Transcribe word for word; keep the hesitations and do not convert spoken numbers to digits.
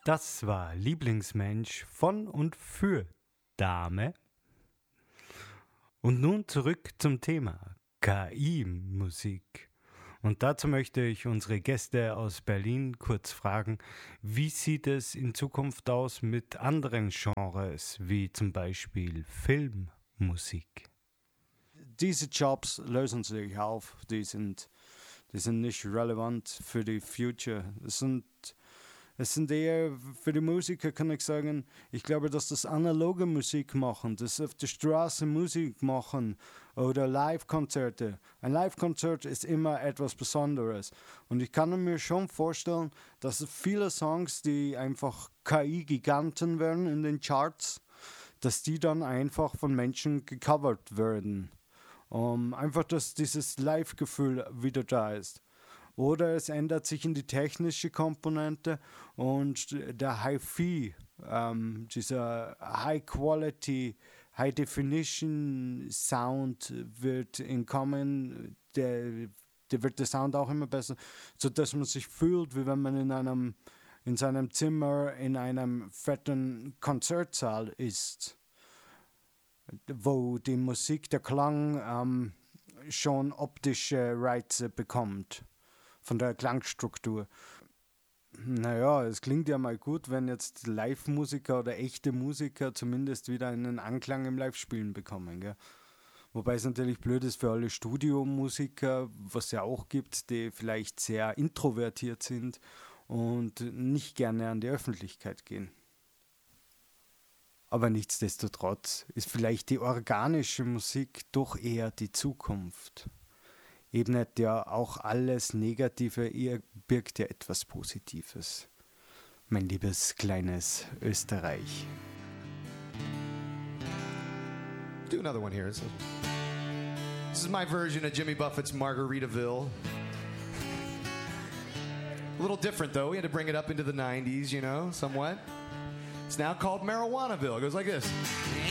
Das war Lieblingsmensch von und für Dahme. Und nun zurück zum Thema K I-Musik. Und dazu möchte ich unsere Gäste aus Berlin kurz fragen, wie sieht es in Zukunft aus mit anderen Genres, wie zum Beispiel Filmmusik? Diese Jobs lösen sich auf, die sind, die sind nicht relevant für die Future. Es sind, es sind eher für die Musiker, kann ich sagen, ich glaube, dass das analoge Musik machen, das auf der Straße Musik machen oder Live-Konzerte. Ein Live-Konzert ist immer etwas Besonderes. Und ich kann mir schon vorstellen, dass viele Songs, die einfach K I-Giganten werden in den Charts, dass die dann einfach von Menschen gecovert werden. Um, einfach, dass dieses Live-Gefühl wieder da ist. Oder es ändert sich in die technische Komponente und der Hi-Fi, ähm, dieser High-Quality, High-Definition-Sound wird in kommen, der, der wird der Sound auch immer besser, sodass man sich fühlt, wie wenn man in einem in seinem Zimmer in einem fetten Konzertsaal ist, wo die Musik, der Klang ähm, schon optische Reize bekommt. Von der Klangstruktur. Naja, es klingt ja mal gut, wenn jetzt Live-Musiker oder echte Musiker zumindest wieder einen Anklang im Live-Spielen bekommen. Gell? Wobei es natürlich blöd ist für alle Studiomusiker, was ja auch gibt, die vielleicht sehr introvertiert sind und nicht gerne an die Öffentlichkeit gehen. Aber nichtsdestotrotz ist vielleicht die organische Musik doch eher die Zukunft. Eben nicht ja auch alles Negative, ihr birgt ja etwas Positives. Mein liebes kleines Österreich. Do another one here. This is my version of Jimmy Buffett's Margaritaville. A little different though. We had to bring it up into the nineties, you know, somewhat. It's now called Marijuanaville. It goes like this.